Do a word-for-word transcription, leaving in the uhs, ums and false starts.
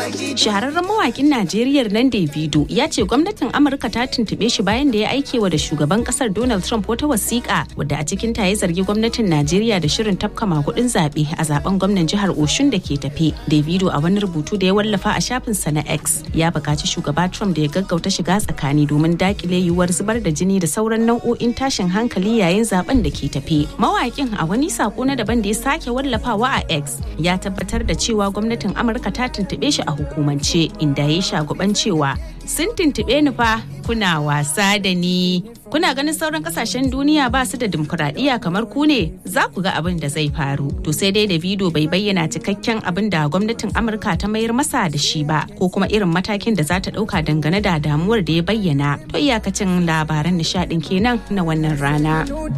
Shahararren mawakin Najeriya nan Davido ya ce gwamnatin Amurka ta tuntube shi bayan da ya aikewa da shugaban kasar Donald Trump wata wasiƙa wadda a cikin ta ya zargi gwamnatin Najeriya da shirin tafka magudin zaɓe a zaben gwamnan jihar Oshun da ke tafe. Davido a wani rubutu da ya wallafa a shafinsa na X ya buƙaci shugaba Trump da ya gaggauta shiga tsakani domin dakile yiwuwar zubar da jini da sauran nau'o'in tashin hankali yayin zaben da ke tafe. Mawakin a wani sako na daban da ya sake wallafawa a X ya tabbatar da cewa gwamnatin Amurka ta tuntube shi a hukumance inda ya shaguban cewa sun tuntube ni fa kuna wasa da ni. Kuna ganin sauran kasashen duniya ba su da dimokuraɗiyya kamar ku ne, za ku ga abin da zai faru. To sai dai Davido bai bayyana cikakken abin da gwamnatin Amurka ta mayar masa da shi ba ko kuma irin matakin da za ta ɗauka dangane da damuwar da ya bayyana. To iyakacin labaran nishaɗin kenan na wannan rana.